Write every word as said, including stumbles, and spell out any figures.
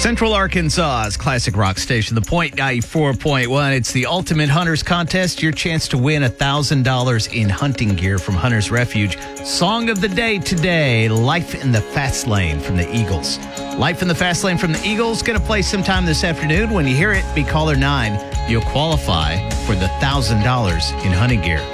Central Arkansas's classic rock station, The Point ninety-four point one. It's the Ultimate Hunters Contest. Your chance to win one thousand dollars in hunting gear from Hunters Refuge. Song of the day today, Life in the Fast Lane from the Eagles. Life in the Fast Lane from the Eagles. Going to play sometime this afternoon. When you hear it, be caller nine. You'll qualify for the one thousand dollars in hunting gear.